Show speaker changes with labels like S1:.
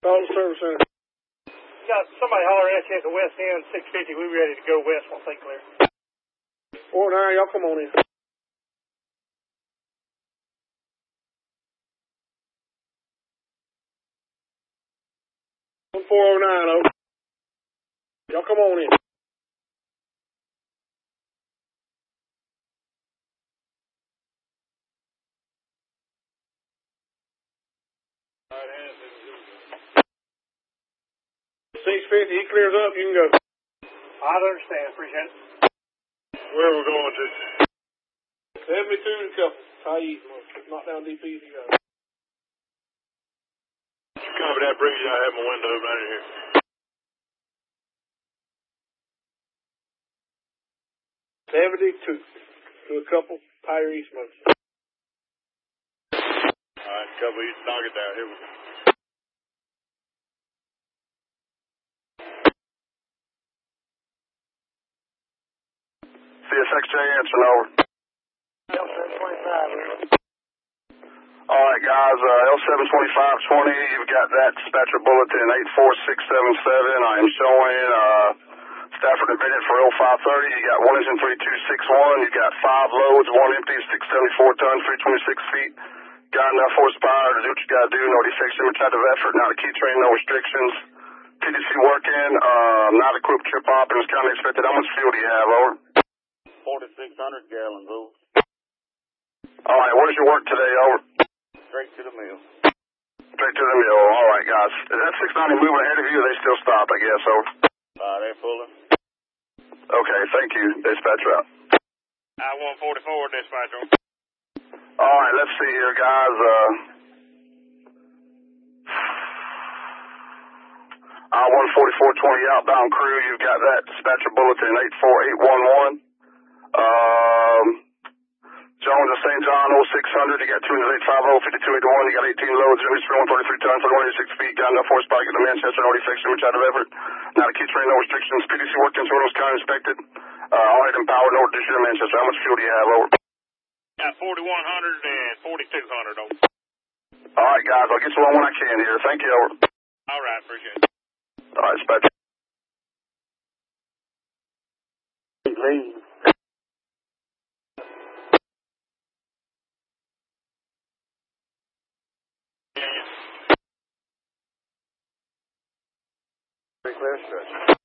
S1: Call the service center.
S2: Got somebody holler at you at the west end, 650. We ready to go west once they clear.
S1: 409, y'all come on in. 409, over. Y'all come on in.
S2: All right,
S1: 650, he clears up, you can go.
S2: I understand, appreciate it.
S3: Where are we going to?
S1: 72 to couple. High east, knock down DP if you go.
S3: Copy that bridge. I have my window right in here.
S1: $72 to a couple, tire east motor.
S3: Alright, couple, you knock it down. Here we go. CSXJ answering over.
S2: L725.
S3: Alright guys, L72520, you've got that dispatcher bulletin 84677. I am showing Stafford and Bennett for L530. You got 1 engine 3261. You got 5 loads, 1 empty, 674 tons, 326 feet. Got enough horsepower to do what you gotta do. No defects, imitative effort, not a key train, no restrictions. PDC working, not equipped trip hop, and it's kind of expected. How much fuel do you have, over?
S2: 4,600 gallons, over.
S3: Alright, what is your work today, over?
S2: Straight to the mill.
S3: Straight to the mill. Alright, guys. Is that 690 moving ahead of you, or they still stop, I guess, over?
S2: They're pulling.
S3: Okay, thank you. Dispatcher out.
S2: I-144, dispatcher.
S3: Alright, let's see here, guys. I-14420 outbound crew, you've got that dispatcher bulletin 84811. Jones of St. John 0600, you got 2 850, 5281, you got 18 loads, units for 133 tons, 186 feet, got enough horsepower to get to Manchester, no defects, which out of effort. Not a key train, no restrictions. PDC work in Toronto's County inspected. All right, empowered, no addition to Manchester. How much fuel do you have, over?
S2: Got 4,100 and 4,200, over.
S3: All right, guys, I'll get you on when I can here. Thank you, over.
S2: All right, appreciate it.
S3: All right, dispatcher.
S1: Leave.
S2: Pretty clear stretch.